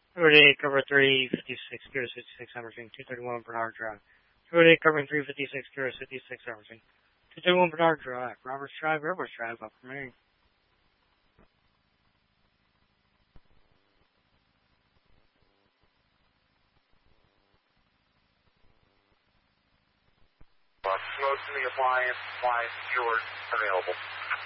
Route 8, cover 356, Kilo 66, averaging 231 Bernard Drive. Route 8, covering 356, Kilo 56, averaging 231 Bernard Drive. Roberts Drive, Upper Main. Close to the appliance, George, available.